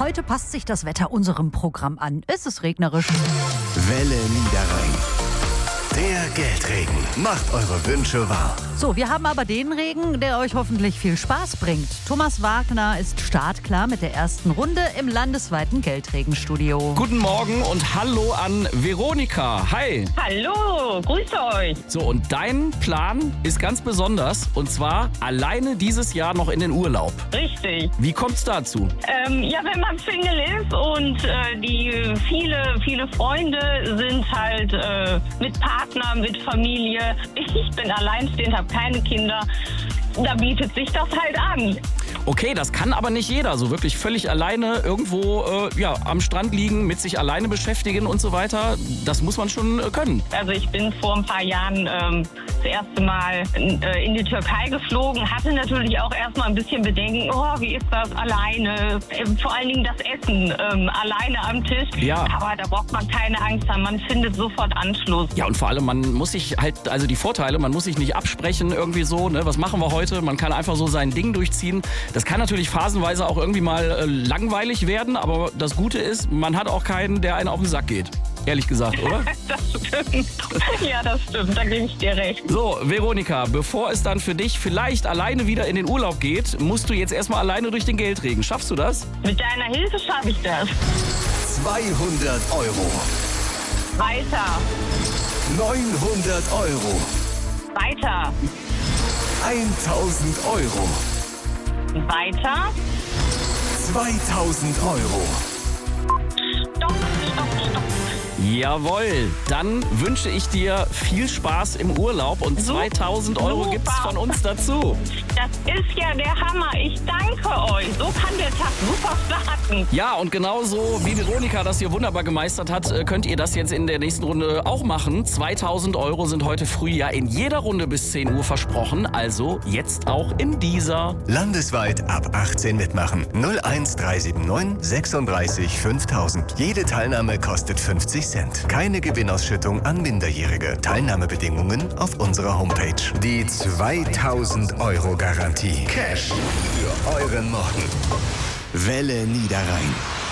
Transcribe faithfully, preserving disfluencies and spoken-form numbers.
Heute passt sich das Wetter unserem Programm an. Es ist regnerisch. Welle Niederrhein. Der Geldregen macht eure Wünsche wahr. So, wir haben aber den Regen, der euch hoffentlich viel Spaß bringt. Thomas Wagner ist startklar mit der ersten Runde im landesweiten Geldregenstudio. Guten Morgen und hallo an Veronika. Hi. Hallo, grüße euch. So, und dein Plan ist ganz besonders, und zwar alleine dieses Jahr noch in den Urlaub. Richtig. Wie kommt's dazu? Ähm, ja, wenn man Single ist und äh, die viele, viele Freunde sind halt äh, mit Partner, mit Familie. Ich bin alleinstehend, habe keine Kinder. Da bietet sich das halt an. Okay, das kann aber nicht jeder. So wirklich völlig alleine irgendwo äh, ja, am Strand liegen, mit sich alleine beschäftigen und so weiter. Das muss man schon äh, können. Also ich bin vor ein paar Jahren ähm, das erste Mal in, äh, in die Türkei geflogen. Hatte natürlich auch erstmal ein bisschen Bedenken. Oh, wie ist das alleine? Ähm, vor allen Dingen das Essen ähm, alleine am Tisch. Ja. Aber da braucht man keine Angst haben. Man findet sofort Anschluss. Ja, und vor allem, man muss sich halt, also die Vorteile, man muss sich nicht absprechen irgendwie so, ne? Was machen wir heute? Man kann einfach so sein Ding durchziehen. Das kann natürlich phasenweise auch irgendwie mal äh, langweilig werden, aber das Gute ist, man hat auch keinen, der einen auf den Sack geht. Ehrlich gesagt, oder? Das stimmt. Ja, das stimmt. Da gebe ich dir recht. So, Veronika, bevor es dann für dich vielleicht alleine wieder in den Urlaub geht, musst du jetzt erstmal alleine durch den Geldregen. Schaffst du das? Mit deiner Hilfe schaffe ich das. zweihundert Euro. Weiter. neunhundert Euro. Weiter. eintausend Euro. Weiter. zweitausend Euro. Stopp, stopp, stopp. Jawohl, dann wünsche ich dir viel Spaß im Urlaub und Super. zweitausend Euro gibt's von uns dazu. Das ist ja der Hammer. Ich danke euch. So kann der Tag super starten. Ja, und genauso wie Veronika das hier wunderbar gemeistert hat, äh, könnt ihr das jetzt in der nächsten Runde auch machen. zweitausend Euro sind heute früh ja in jeder Runde bis zehn Uhr versprochen, also jetzt auch in dieser. Landesweit ab achtzehn mitmachen. null eins drei sieben neun sechsunddreißig fünftausend. Jede Teilnahme kostet fünfzig Cent. Keine Gewinnausschüttung an Minderjährige. Teilnahmebedingungen auf unserer Homepage. Die zweitausend Euro Garantie. Cash für euren Morgen. Welle Niederrhein.